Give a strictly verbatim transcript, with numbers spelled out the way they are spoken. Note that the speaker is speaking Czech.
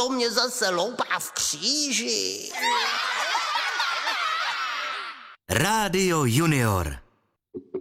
to mě zase loupá v kříži. Rádio Junior.